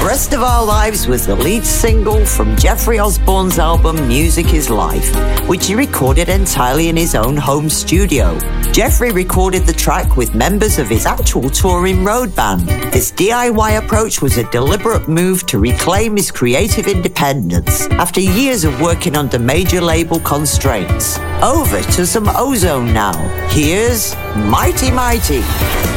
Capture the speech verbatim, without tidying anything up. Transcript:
Rest of Our Lives was the lead single from Jeffrey Osborne's album Music is Life, which he recorded entirely in his own home studio. Jeffrey recorded the track with members of his actual touring road band. This D I Y approach was a deliberate move to reclaim his creative independence after years of working under major label constraints. Over to some Ozone now. Here's Mighty Mighty.